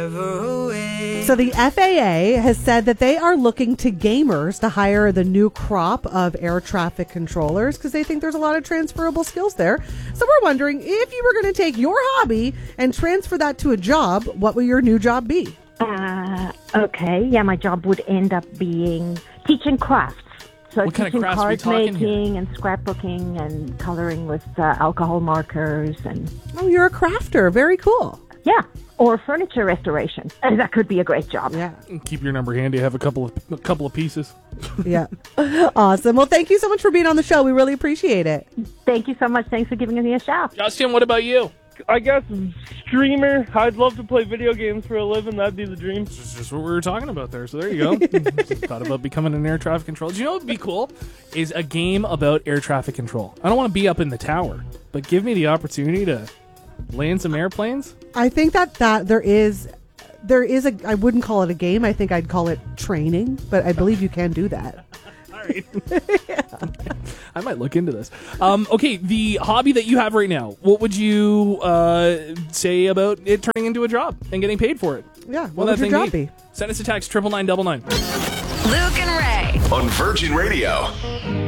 So the FAA has said that they are looking to gamers to hire the new crop of air traffic controllers because they think there's a lot of transferable skills there. So we're wondering, if you were going to take your hobby and transfer that to a job, what will your new job be? Okay. Yeah, my job would end up being teaching crafts. So What kind of teaching crafts are we card talking making here? and scrapbooking and coloring with alcohol markers and Oh, you're a crafter. Very cool. yeah, or furniture restoration. That could be a great job. Yeah. Keep your number handy. Have a couple of pieces. Yeah. Awesome. Well, thank you so much for being on the show. We really appreciate it. Thank you so much. Thanks for giving me a shout. Justin, what about you? I guess streamer. I'd love to play video games for a living. That'd be the dream. It's just what we were talking about there. So there you go. Just thought about becoming an air traffic controller. Do you know what would be cool? Is a game about air traffic control. I don't want to be up in the tower, but give me the opportunity to land some airplanes. I think that there is a, I wouldn't call it a game. I think I'd call it training, but I believe you can do that. All right. I might look into this. Okay, the hobby that you have right now, what would you say about it turning into a job and getting paid for it? Yeah. What would your job be? Send us a text, 99999. Luke and Ray. On Virgin Radio.